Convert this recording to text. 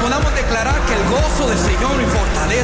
podamos declarar que el gozo del Señor nos fortalece.